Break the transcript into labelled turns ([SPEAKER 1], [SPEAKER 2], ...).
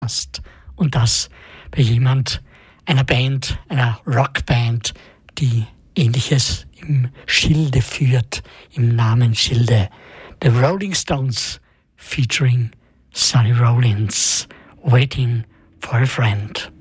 [SPEAKER 1] passt. Und das bei einer Band, einer Rockband, die Ähnliches im Schilde führt, im Namensschilde. The Rolling Stones featuring Sonny Rollins, Waiting for a Friend.